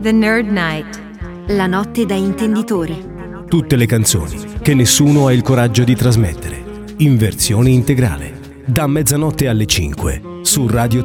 The Nerd Night. La notte da intenditori. Tutte le canzoni che nessuno ha il coraggio di trasmettere, in versione integrale, da mezzanotte alle 5 su Radio